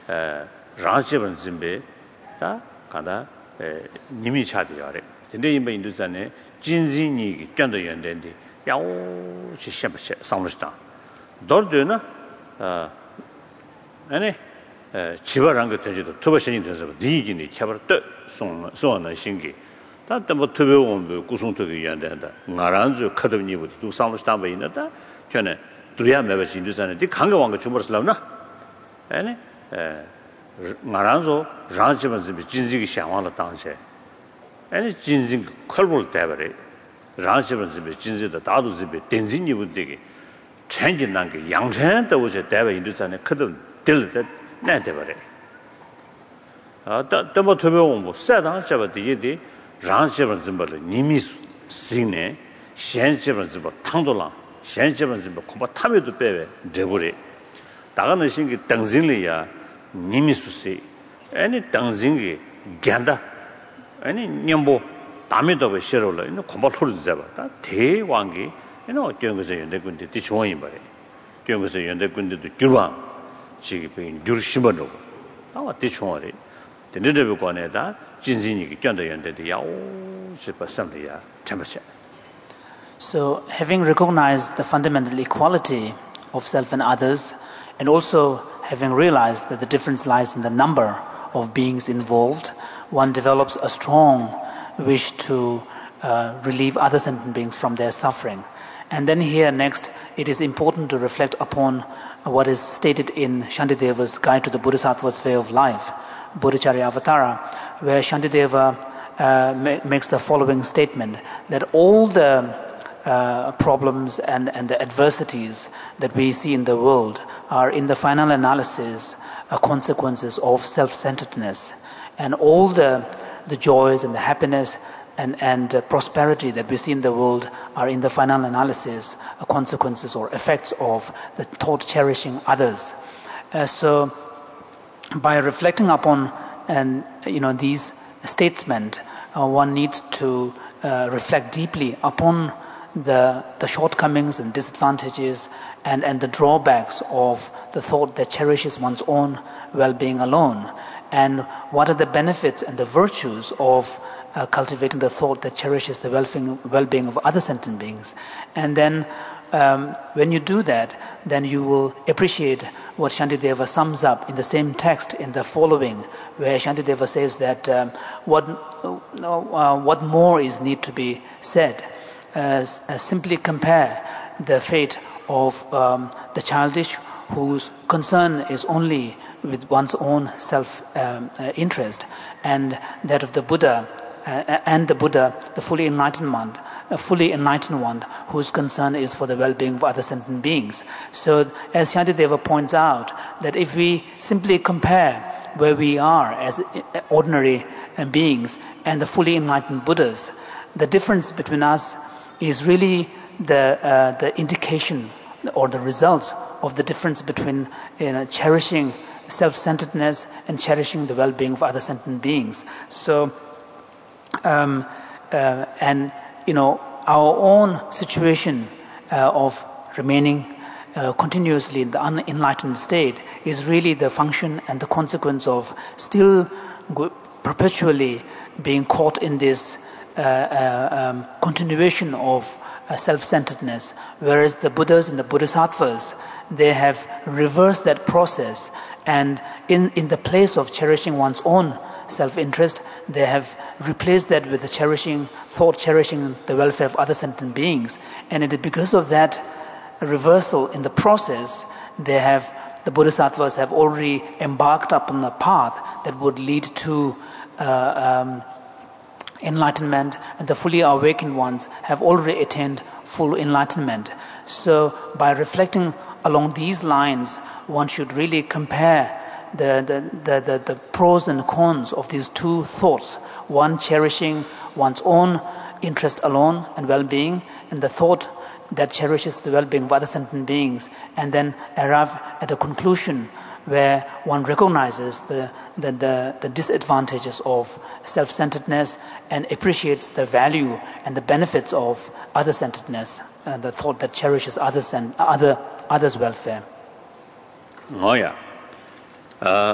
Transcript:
rāngshibān zimbē, tā kāndā nīmī chādi yā rē. Tēndē yīmbā Hindustāne, jīnzī nīgī gyāndā yuandēndi, yāo chī shēmbā shē, sāngmā shitāng. Dōr dō na, chīvā rāngā tēnchī tō, tūpa shēnī tēnchī tō, dīgī nī chāpar tō sōngā nā shīngī. Tā tēmbā tūpē wōmbē kūsōng tō kī yuandēndā, ngā rāngzū kātab nību tū sāngmā shitāng bā yīnā tā, kyōne, dūriyā mēbā chī Hindustāne, tī kāngā wāngā chūmbar sīlaw na. ngāranzo rāngchibān zimbī jīnzīgi xiāngwāla tāngshē āni jīnzīgi khualbōl tēbarī rāngchibān zimbī jīnzīgi dādu zimbī dēnzī nivu dēgi chāngi nāngi yāngchān tā wuxē tēbā Hindustāne khatab dēli tā nā tēbarī tēmbā tōbē wōngbō sēdāng chabā dēgi dē rāngchibān zimbā nīmī sīngnē xiāngchibān zimbā tāngdōlāng xiāngchibān zimbā khumbā tāmiyō pēwē dēburī 다가는 신기 당진리야 니미수시 아니 당진기 간다 아니 냠보 담에도 싫어라 이거 콤바토르 잡아 다 대왕기 이거 어떤 거서 연대군데 뒤좋아인 말이 어떤 거서 연대군데도 줄왕 지기 베인 줄심어도 아와 뒤좋아리 된데도 관에다 진진이 견다 연대도 야오 싶어 삼리야 참으셔. So having recognized the fundamental equality of self and others, and also having realized that the difference lies in the number of beings involved, one develops a strong wish to relieve other sentient beings from their suffering. And then here next, it is important to reflect upon what is stated in Shantideva's Guide to the Bodhisattva's Way of Life, Bodhicharya Avatara, where Shantideva makes the following statement, that all the problems and the adversities that we see in the world are in the final analysis consequences of self-centeredness, and all the joys and the happiness and prosperity that we see in the world are in the final analysis consequences or effects of the thought cherishing others. So by reflecting upon these statements, one needs to reflect deeply upon the shortcomings and disadvantages and the drawbacks of the thought that cherishes one's own well-being alone, and what are the benefits and the virtues of cultivating the thought that cherishes the well-being of other sentient beings. And then when you do that, then you will appreciate what Shantideva sums up in the same text in the following, where Shantideva says that what more is need to be said. Simply compare the fate of the childish whose concern is only with one's own self-interest, and that of the Buddha, the fully enlightened one, whose concern is for the well-being of other sentient beings. So, as Shantideva points out, that if we simply compare where we are as ordinary beings and the fully enlightened Buddhas, the difference between us is really the indication or the results of the difference between cherishing self-centeredness and cherishing the well-being of other sentient beings. So, our own situation of remaining continuously in the unenlightened state is really the function and the consequence of still perpetually being caught in this continuation of self-centeredness, whereas the Buddhas and the Bodhisattvas, they have reversed that process, and in the place of cherishing one's own self-interest, they have replaced that with the cherishing the welfare of other sentient beings. And it is because of that reversal in the process, the Bodhisattvas have already embarked upon a path that would lead to enlightenment, and the fully awakened ones have already attained full enlightenment. So by reflecting along these lines, one should really compare the pros and cons of these two thoughts, one cherishing one's own interest alone and well-being, and the thought that cherishes the well-being of other sentient beings, and then arrive at a conclusion where one recognizes the disadvantages of self-centeredness and appreciates the value and the benefits of other-centeredness, the thought that cherishes others' welfare. Oh yeah.